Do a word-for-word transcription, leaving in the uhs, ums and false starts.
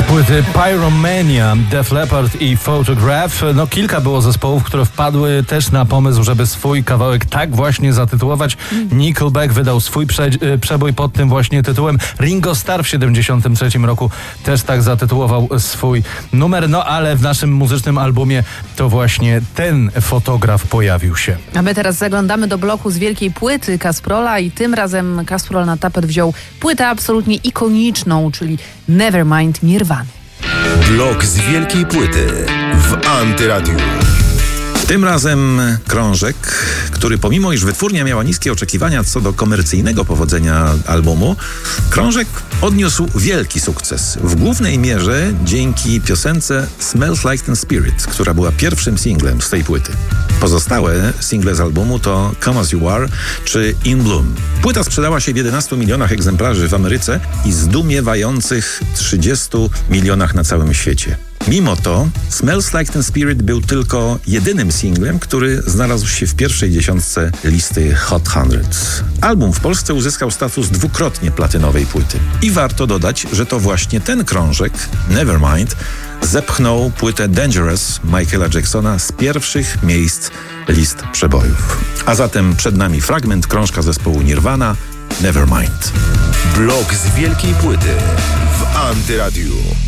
Płyty Pyromania, Def Leppard i Photograph. No kilka było zespołów, które wpadły też na pomysł, żeby swój kawałek tak właśnie zatytułować. Nickelback wydał swój prze, przebój pod tym właśnie tytułem. Ringo Starr w siedemdziesiątym trzecim roku też tak zatytułował swój numer. No ale w naszym muzycznym albumie to właśnie ten fotograf pojawił się. A my teraz zaglądamy do bloku z wielkiej płyty Kasprola i tym razem Kasprol na tapet wziął płytę absolutnie ikoniczną, czyli Nevermind Nirvany. Blok z wielkiej płyty w Antyradiu. Tym razem krążek, który pomimo iż wytwórnia miała niskie oczekiwania co do komercyjnego powodzenia albumu, krążek odniósł wielki sukces. W głównej mierze dzięki piosence Smells Like Teen Spirit, która była pierwszym singlem z tej płyty. Pozostałe single z albumu to Come As You Are czy In Bloom. Płyta sprzedała się w jedenastu milionach egzemplarzy w Ameryce i zdumiewających trzydziestu milionach na całym świecie. Mimo to Smells Like Teen Spirit był tylko jedynym singlem, który znalazł się w pierwszej dziesiątce listy Hot sto. Album w Polsce uzyskał status dwukrotnie platynowej płyty. I warto dodać, że to właśnie ten krążek, Nevermind, zepchnął płytę Dangerous Michaela Jacksona z pierwszych miejsc list przebojów. A zatem przed nami fragment krążka zespołu Nirvana, Nevermind. Blok z wielkiej płyty w Antyradiu.